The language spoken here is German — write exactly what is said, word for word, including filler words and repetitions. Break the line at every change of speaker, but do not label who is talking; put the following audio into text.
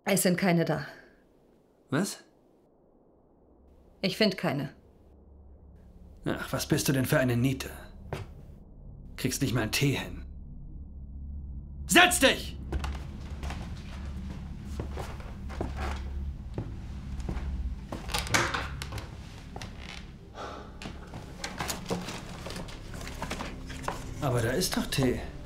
Es sind keine da.
Was?
Ich finde keine.
Ach, was bist du denn für eine Niete? Kriegst nicht mal einen Tee hin. Setz dich! Aber da ist doch Tee.